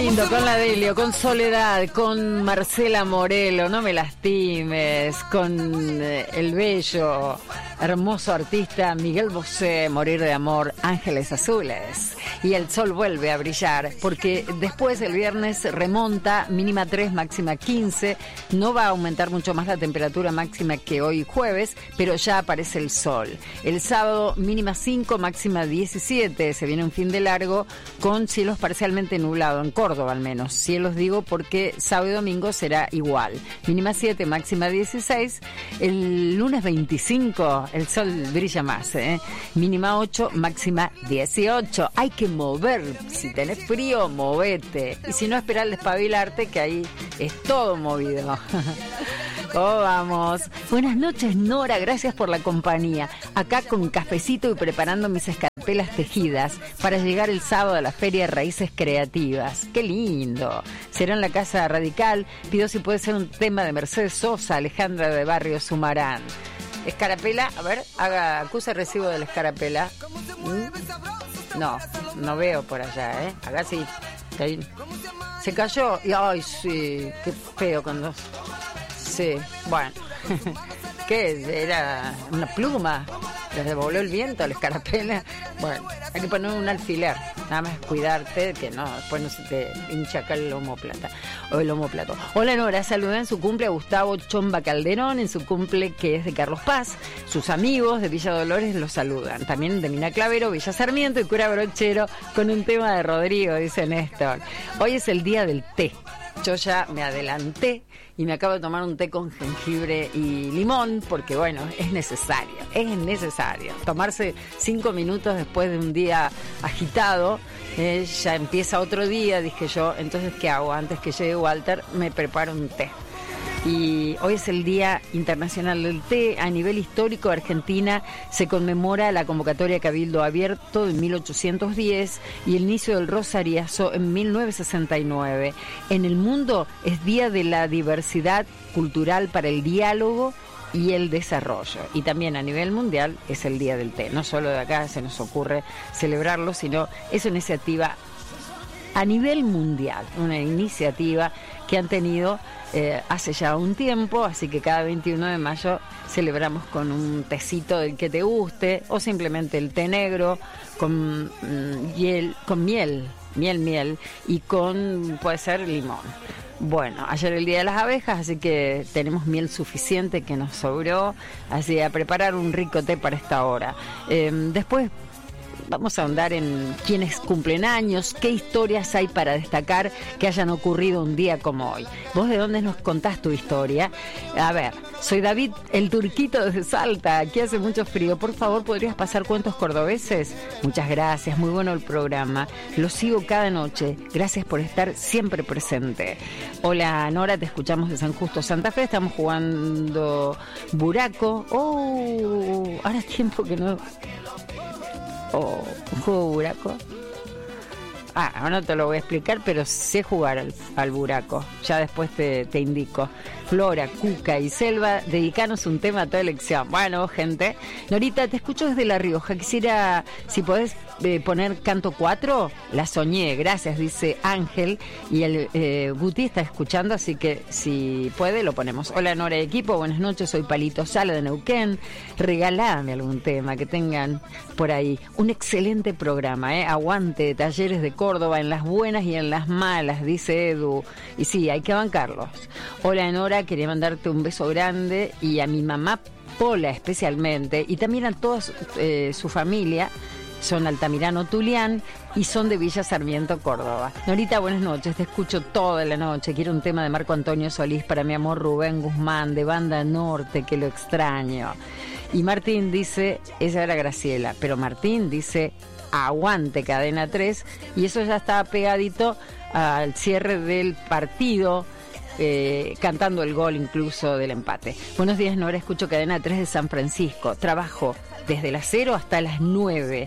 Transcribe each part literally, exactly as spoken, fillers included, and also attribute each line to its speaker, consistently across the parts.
Speaker 1: Lindo, con la Delio, con Soledad, con Marcela Morelo, No me lastimes, con eh, el bello, hermoso artista Miguel Bosé, Morir de amor, Ángeles Azules. Y el sol vuelve a brillar, porque después el viernes remonta, mínima tres, máxima quince, no va a aumentar mucho más la temperatura máxima que hoy jueves, pero ya aparece el sol. El sábado mínima cinco, máxima diecisiete, se viene un fin de largo con cielos parcialmente nublados, en Córdoba al menos. Cielos digo porque sábado y domingo será igual. Mínima siete, máxima dieciséis. El lunes veinticinco el sol brilla más, ¿eh? Mínima ocho, máxima dieciocho. Hay que mover, si tenés frío, movete. Y si no, esperá al despabilarte, que ahí es todo movido. ¿Cómo vamos? Buenas noches, Nora, gracias por la compañía. Acá con cafecito y preparando mis escarpelas tejidas para llegar el sábado a la Feria de Raíces Creativas. ¡Qué lindo! Será en la Casa Radical. Pido si puede ser un tema de Mercedes Sosa, Alejandra de Barrio Sumarán. Escarapela, a ver, haga, acuse recibo de la escarapela. ¿Mm? No, no veo por allá, ¿eh? Acá sí. Se cayó y, ay, sí, qué feo cuando... Sí, bueno. ¿Qué? ¿Era una pluma? ¿Les devolvió el viento a la escarapela? Bueno, hay que poner un alfiler. Nada más cuidarte que no, después no se te hincha acá el omóplata o el omóplato. Hola Nora, saluda en su cumple a Gustavo Chomba Calderón, en su cumple que es de Carlos Paz. Sus amigos de Villa Dolores los saludan. También de Mina Clavero, Villa Sarmiento y Cura Brochero con un tema de Rodrigo, dice Néstor. Hoy es el día del té. Yo ya me adelanté y me acabo de tomar un té con jengibre y limón porque, bueno, es necesario, es necesario. Tomarse cinco minutos después de un día agitado, eh, ya empieza otro día, dije yo, entonces, ¿qué hago? Antes que llegue Walter, me preparo un té. Y hoy es el Día Internacional del Té. A nivel histórico, Argentina se conmemora la convocatoria Cabildo Abierto en mil ochocientos diez y el inicio del Rosariazo en mil novecientos sesenta y nueve. En el mundo es Día de la Diversidad Cultural para el Diálogo y el Desarrollo. Y también a nivel mundial es el Día del Té. No solo de acá se nos ocurre celebrarlo, sino es una iniciativa a nivel mundial, una iniciativa que han tenido eh, hace ya un tiempo, así que cada veintiuno de mayo celebramos con un tecito del que te guste, o simplemente el té negro con, mm, hiel, con miel, miel, miel, y con, puede ser, limón. Bueno, ayer el Día de las Abejas, así que tenemos miel suficiente que nos sobró, así a preparar un rico té para esta hora. Eh, después vamos a ahondar en quiénes cumplen años, qué historias hay para destacar que hayan ocurrido un día como hoy. ¿Vos de dónde nos contás tu historia? A ver, soy David, el turquito desde Salta, aquí hace mucho frío. Por favor, ¿podrías pasar cuentos cordobeses? Muchas gracias, muy bueno el programa. Lo sigo cada noche. Gracias por estar siempre presente. Hola, Nora, te escuchamos de San Justo, Santa Fe. Estamos jugando Buraco. Oh, ahora es tiempo que no... o un juego buraco. Ah, ahora no te lo voy a explicar, pero sé jugar al, al buraco. Ya después te, te indico. Flora, Cuca y Selva, dedicanos un tema a toda elección. Bueno, gente, Norita, te escucho desde La Rioja. Quisiera, si podés eh, poner Canto cuatro, La soñé, gracias, dice Ángel. Y el eh, Guti está escuchando, así que si puede lo ponemos. Hola Nora y equipo, buenas noches, soy Palito Sala de Neuquén. Regalame algún tema que tengan por ahí. Un excelente programa, ¿eh? Aguante, Talleres de Córdoba, en las buenas y en las malas, dice Edu. Y sí, hay que bancarlos. Hola Nora, quería mandarte un beso grande y a mi mamá Pola especialmente, y también a toda su, eh, su familia. Son Altamirano Tulián y son de Villa Sarmiento, Córdoba. Norita, buenas noches, te escucho toda la noche. Quiero un tema de Marco Antonio Solís para mi amor Rubén Guzmán, de Banda Norte, que lo extraño. Y Martín dice, esa era Graciela, pero Martín dice, aguante Cadena tres, y eso ya estaba pegadito al cierre del partido, eh, cantando el gol incluso del empate. Buenos días, Nora, escucho Cadena tres de San Francisco, trabajo desde las cero hasta las nueve.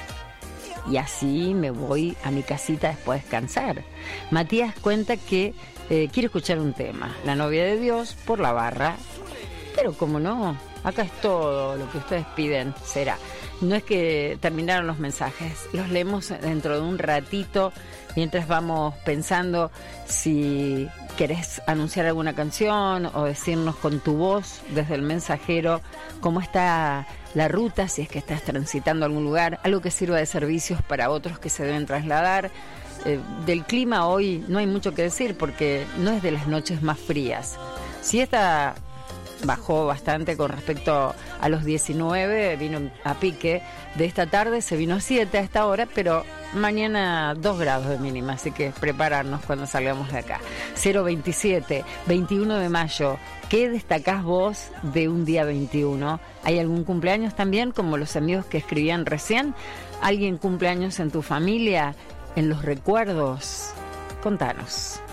Speaker 1: Y así me voy a mi casita después de descansar. Matías cuenta que eh, quiere escuchar un tema, La novia de Dios, por La Barra. Pero como no, acá es todo lo que ustedes piden, será. no es que terminaron los mensajes, los leemos dentro de un ratito, mientras vamos pensando si querés anunciar alguna canción o decirnos con tu voz desde el mensajero cómo está la ruta, si es que estás transitando algún lugar, algo que sirva de servicios para otros que se deben trasladar. Eh, del clima hoy no hay mucho que decir porque no es de las noches más frías. Si esta bajó bastante con respecto a los diecinueve, vino a pique. De esta tarde se vino a siete a esta hora, pero mañana dos grados de mínima, así que prepararnos cuando salgamos de acá. cero veintisiete, veintiuno de mayo. ¿Qué destacás vos de un día veintiuno? ¿Hay algún cumpleaños también, como los amigos que escribían recién? ¿Alguien cumpleaños en tu familia? ¿En los recuerdos? Contanos.